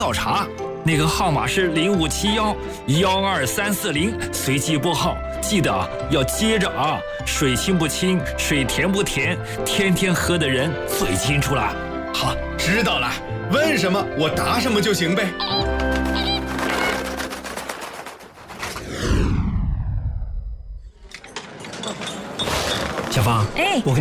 倒茶，那个号码是0571-12340，随机拨号，记得要接着啊！水清不清，水甜不甜，天天喝的人最清楚了。 好，知道了，问什么我答什么就行呗。 小芳， 哎， 我跟